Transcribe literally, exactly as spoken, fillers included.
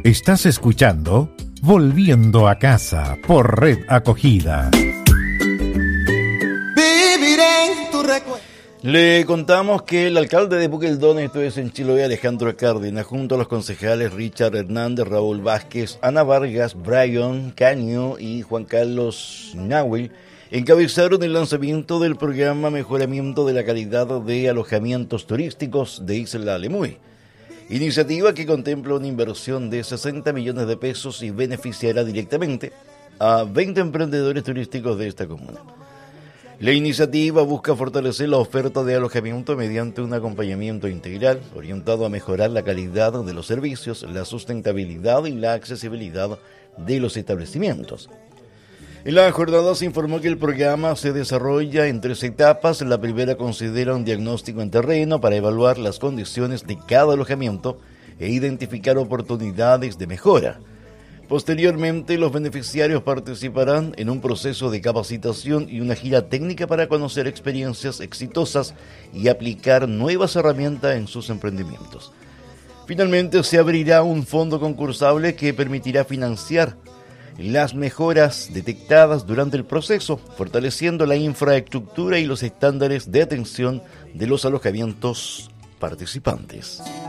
Estás escuchando Volviendo a Casa por Red Acogida. Viviré en tu recuerdo. Le contamos que el alcalde de Puqueldón, esto es en Chiloé, Alejandro Cárdenas, junto a los concejales Richard Hernández, Raúl Vázquez, Ana Vargas, Brian Caño y Juan Carlos Nahuel, encabezaron el lanzamiento del programa Mejoramiento de la Calidad de Alojamientos Turísticos de Isla Lemuy, iniciativa que contempla una inversión de sesenta millones de pesos y beneficiará directamente a veinte emprendedores turísticos de esta comuna. La iniciativa busca fortalecer la oferta de alojamiento mediante un acompañamiento integral orientado a mejorar la calidad de los servicios, la sustentabilidad y la accesibilidad de los establecimientos. En la jornada se informó que el programa se desarrolla en tres etapas. La primera considera un diagnóstico en terreno para evaluar las condiciones de cada alojamiento e identificar oportunidades de mejora. Posteriormente, los beneficiarios participarán en un proceso de capacitación y una gira técnica para conocer experiencias exitosas y aplicar nuevas herramientas en sus emprendimientos. Finalmente, se abrirá un fondo concursable que permitirá financiar las mejoras detectadas durante el proceso, fortaleciendo la infraestructura y los estándares de atención de los alojamientos participantes.